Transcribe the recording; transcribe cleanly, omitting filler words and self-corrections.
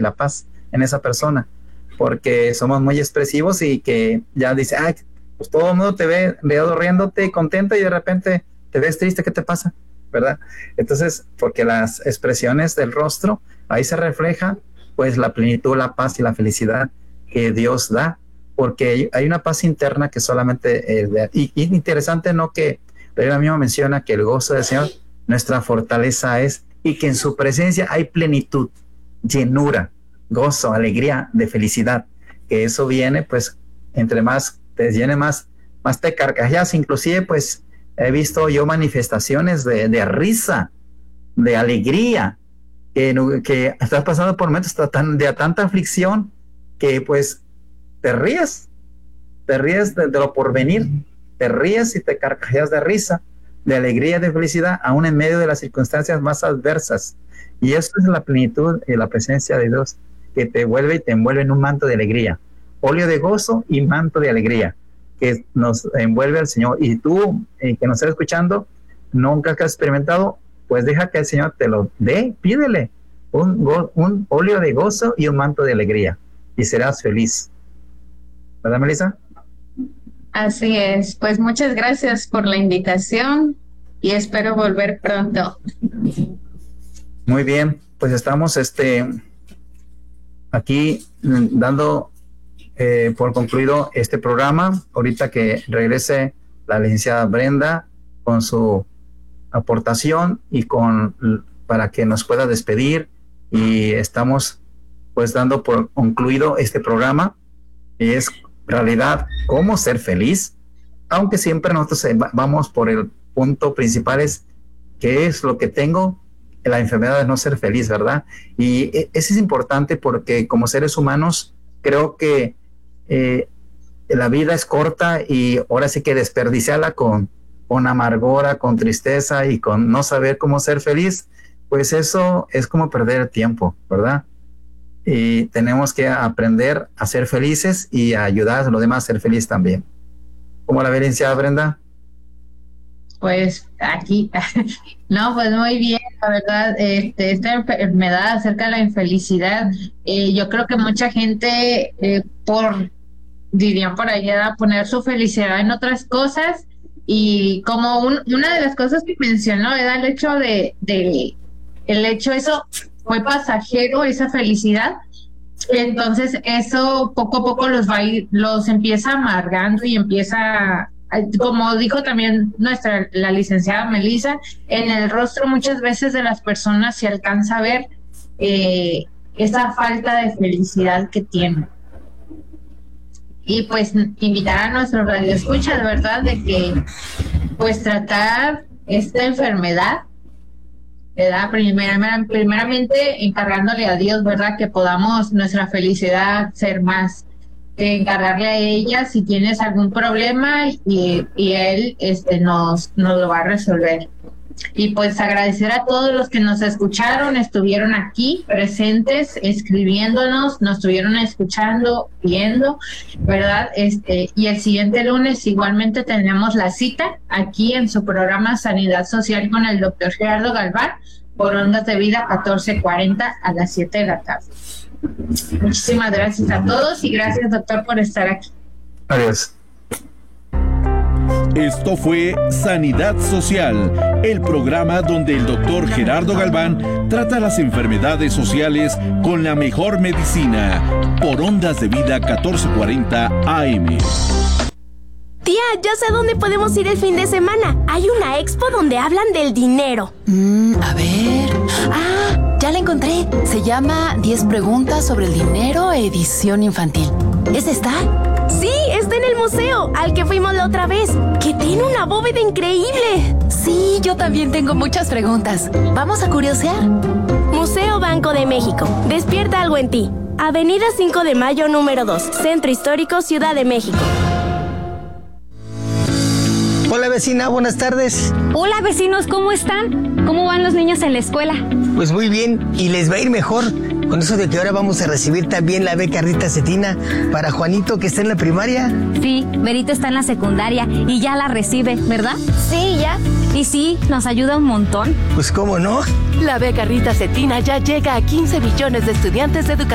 la paz en esa persona, porque somos muy expresivos y que ya dice, ay, pues todo el mundo te ve riéndote, contento, y de repente te ves triste, ¿qué te pasa? ¿Verdad? Entonces, porque las expresiones del rostro, ahí se refleja pues la plenitud, la paz y la felicidad que Dios da, porque hay una paz interna que solamente y interesante, ¿no? Que la Biblia misma menciona que el gozo del Señor nuestra fortaleza es, y que en su presencia hay plenitud, llenura, gozo, alegría, de felicidad, que eso viene pues entre más te llene, más te carcajeas. Inclusive pues he visto yo manifestaciones de risa, de alegría, que estás pasando por momentos de tanta aflicción que pues te ríes de lo porvenir, te ríes y te carcajeas de risa, de alegría, de felicidad, aún en medio de las circunstancias más adversas. Y eso es la plenitud y la presencia de Dios, que te envuelve en un manto de alegría, óleo de gozo y manto de alegría, que nos envuelve al Señor. Y tú, que nos estás escuchando, nunca has experimentado, pues deja que el Señor te lo dé, pídele un óleo de gozo y un manto de alegría, y serás feliz. ¿Verdad, Melissa? Así es, pues muchas gracias por la invitación y espero volver pronto. Muy bien, pues estamos aquí dando por concluido este programa. Ahorita que regrese la licenciada Brenda con su aportación y para que nos pueda despedir, y estamos pues dando por concluido este programa, y es realidad cómo ser feliz, aunque siempre nosotros vamos por el punto principal, es qué es lo que tengo, la enfermedad de no ser feliz, ¿verdad? Y eso es importante porque como seres humanos creo que la vida es corta, y ahora sí que desperdiciarla con amargura, con tristeza y con no saber cómo ser feliz, pues eso es como perder el tiempo, ¿verdad? Y tenemos que aprender a ser felices y a ayudar a los demás a ser felices también. ¿Cómo la verencia, Brenda? Pues aquí, no, pues muy bien, la verdad, esta enfermedad acerca de la infelicidad, yo creo que mucha gente, dirían por allá, poner su felicidad en otras cosas, y como una de las cosas que mencionó era el hecho eso fue pasajero, esa felicidad. Entonces eso poco a poco los empieza amargando, y empieza, como dijo también la licenciada Melissa, en el rostro muchas veces de las personas se alcanza a ver esa falta de felicidad que tienen. Y pues invitar a nuestros radioescuchas, ¿verdad?, de que pues tratar esta enfermedad, ¿verdad? Primeramente encargándole a Dios, ¿verdad?, que podamos nuestra felicidad ser más, encargarle a ella si tienes algún problema, y él nos lo va a resolver. Y pues agradecer a todos los que nos escucharon, estuvieron aquí presentes, escribiéndonos, nos estuvieron escuchando, viendo, ¿verdad? Y el siguiente lunes igualmente tenemos la cita aquí en su programa Sanidad Social con el doctor Gerardo Galván, por Ondas de Vida 1440 a las 7 de la tarde. Muchísimas gracias a todos, y gracias, doctor, por estar aquí. Adiós. Esto fue Sanidad Social, el programa donde el doctor Gerardo Galván trata las enfermedades sociales con la mejor medicina, por Ondas de Vida 1440 AM. Tía, ya sé dónde podemos ir el fin de semana. Hay una expo donde hablan del dinero. A ver... Ah, ya la encontré. Se llama 10 preguntas sobre el dinero, edición infantil. ¿Es esta? Sí, está en el museo, al que fuimos la otra vez, que tiene una bóveda increíble. Sí, yo también tengo muchas preguntas. ¿Vamos a curiosear? Museo Banco de México. Despierta algo en ti. Avenida 5 de Mayo, número 2, Centro Histórico, Ciudad de México. Hola vecina, buenas tardes. Hola vecinos, ¿cómo están? ¿Cómo van los niños en la escuela? Pues muy bien, y les va a ir mejor con eso de que ahora vamos a recibir también la beca Rita Cetina para Juanito, que está en la primaria. Sí, Berito está en la secundaria y ya la recibe, ¿verdad? Sí, ya. Y sí, nos ayuda un montón. Pues cómo no. La beca Rita Cetina ya llega a 15 millones de estudiantes de educación